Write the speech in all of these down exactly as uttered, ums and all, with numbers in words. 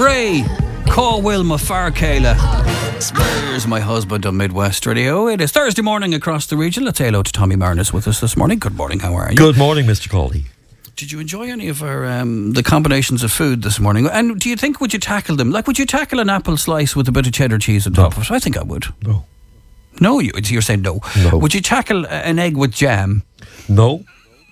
Ray, Call Wilma Farkela. There's my husband on Midwest Radio. It is Thursday morning across the region. Let's say hello to Tommy Marnus with us this morning. Good morning, how are you? Good morning, Mister Cawley. Did you enjoy any of our um, the combinations of food this morning? And do you think, would you tackle them? Like, would you tackle an apple slice with a bit of cheddar cheese on top no. of it? I think I would. No. No, you, you're saying no. No. Would you tackle an egg with jam? No.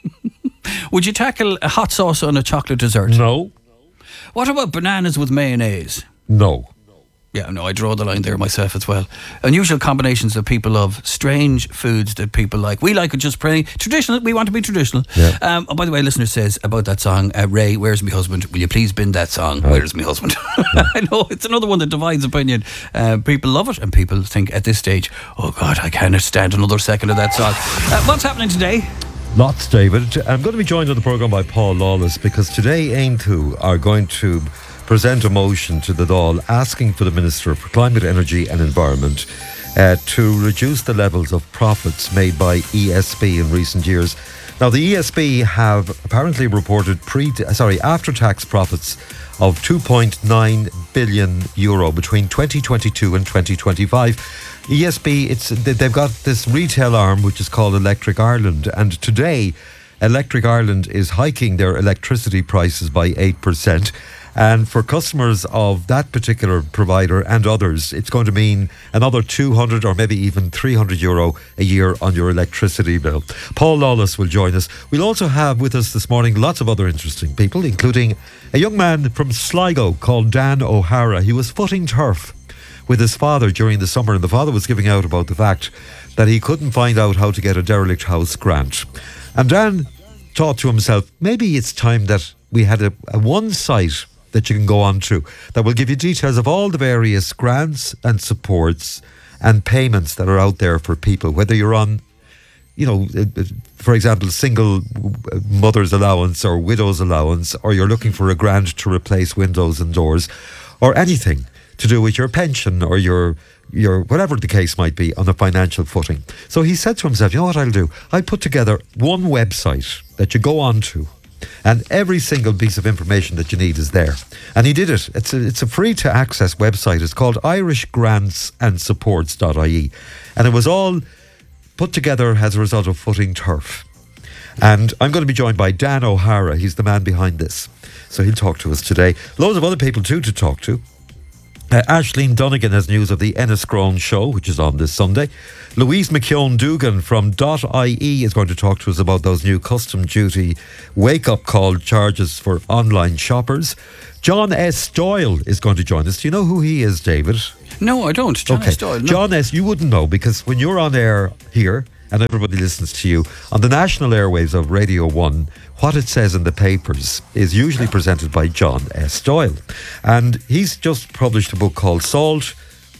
Would you tackle a hot sauce on a chocolate dessert? No. What about bananas with mayonnaise? No. Yeah, no, I draw the line there myself as well. Unusual combinations that people love, strange foods that people like. We like it just plain traditional. We want to be traditional. Yeah. Um, oh, by the way, a listener says about that song, uh, Ray, where's my husband? Will you please bin that song? Right. Where's my husband? I know, it's another one that divides opinion. Uh, people love it, and people think at this stage, oh God, I can't stand another second of that song. Uh, what's happening today? Lots, David. I'm going to be joined on the programme by Paul Lawless because today Aontú are going to present a motion to the Dáil asking for the Minister for Climate, Energy and Environment uh, to reduce the levels of profits made by E S B in recent years. Now, the E S B have apparently reported pre sorry after-tax profits of two point nine billion euro between twenty twenty-two and twenty twenty-five. E S B, it's they've got this retail arm which is called Electric Ireland, and today Electric Ireland is hiking their electricity prices by eight percent. And for customers of that particular provider and others, it's going to mean another two hundred or maybe even three hundred euro a year on your electricity bill. Paul Lawless will join us. We'll also have with us this morning lots of other interesting people, including a young man from Sligo called Dan O'Hara. He was footing turf with his father during the summer, and the father was giving out about the fact that he couldn't find out how to get a derelict house grant. And Dan thought to himself, maybe it's time that we had a, a one site that you can go on to that will give you details of all the various grants and supports and payments that are out there for people, whether you're on, you know, for example, single mother's allowance or widow's allowance, or you're looking for a grant to replace windows and doors, or anything to do with your pension or your your whatever the case might be on a financial footing. So he said to himself, you know what I'll do? I'll put together one website that you go on to, and every single piece of information that you need is there. And he did it. It's a, it's a free to access website. It's called irish grants and supports dot I E. And it was all put together as a result of footing turf. And I'm going to be joined by Dan O'Hara. He's the man behind this. So he'll talk to us today. Loads of other people too to talk to. Uh, Aisling Donegan has news of the Enniscrone show, which is on this Sunday. Louise McKeown Dugan from .I E is going to talk to us about those new custom duty wake-up call charges for online shoppers. John S. Doyle is going to join us. Do you know who he is, David? No, I don't. John okay. S. Doyle. No. John S. You wouldn't know, because when you're on air here and everybody listens to you on the national airwaves of Radio one, what it says in the papers is usually presented by John S. Doyle. And he's just published a book called Salt,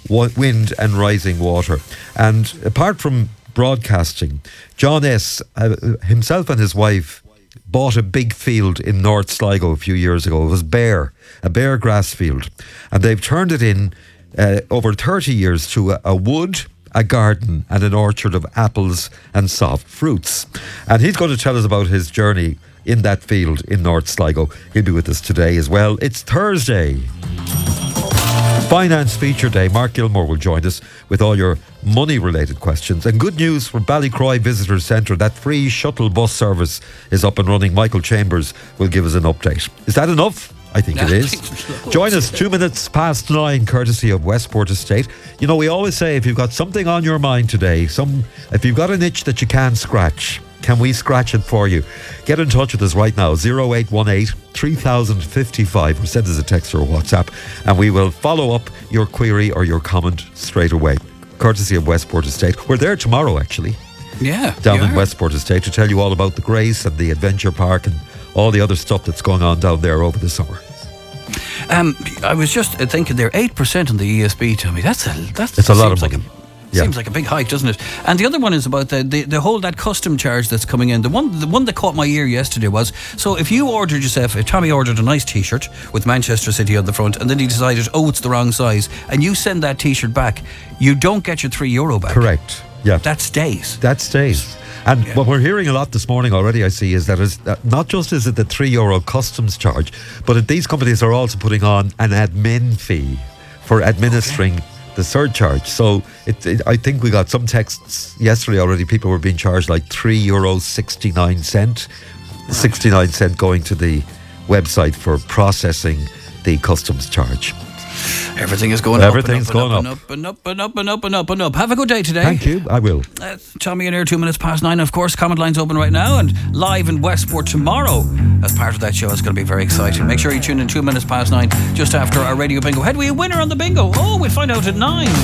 Wind and Rising Water. And apart from broadcasting, John S. Uh, himself and his wife bought a big field in North Sligo a few years ago. It was bare, a bare grass field. And they've turned it in uh, over thirty years to a, a wood, a garden and an orchard of apples and soft fruits. And he's going to tell us about his journey in that field in North Sligo. He'll be with us today as well. It's Thursday, Finance Feature Day. Mark Gilmore will join us with all your money related questions. And good news for Ballycroy Visitor Centre, that free shuttle bus service is up and running. Michael Chambers will give us an update. Is that enough? I think it is. Join us two minutes past nine, courtesy of Westport Estate. You know, we always say if you've got something on your mind today, some if you've got an itch that you can't scratch, can we scratch it for you? Get in touch with us right now, oh eight one eight, three thousand fifty-five, or send us a text or a WhatsApp, and we will follow up your query or your comment straight away. Courtesy of Westport Estate. We're there tomorrow, actually. Yeah. Down in Westport Estate to tell you all about the Grace and the Adventure Park and all the other stuff that's going on down there over the summer. Um, I was just thinking there, eight percent on the E S B, Tommy. That's a that's it's a lot of money. Like a, yeah. Seems like a big hike, doesn't it? And the other one is about the, the, the whole that custom charge that's coming in. The one the one that caught my ear yesterday was, so if you ordered yourself, if Tommy ordered a nice T-shirt with Manchester City on the front, and then he decided, oh, it's the wrong size, and you send that T-shirt back, you don't get your three euro back. Correct. Yeah. That stays. That stays. And Yeah. what we're hearing a lot this morning already, I see, is that is that not just is it the three euro customs charge, but it, these companies are also putting on an admin fee for administering okay. the surcharge. So it, it, I think we got some texts yesterday already. People were being charged like three euros sixty nine cent, right. sixty nine cent going to the website for processing the customs charge. Everything is going Everything's up and going up and up and up and up and up and up. Have a good day today. Thank you. I will. Uh, Tommy in here, two minutes past nine. Of course, comment lines open right now and live in Westport tomorrow as part of that show. It's going to be very exciting. Make sure you tune in two minutes past nine just after our radio bingo. Had we a winner on the bingo? Oh, we'll find out at nine.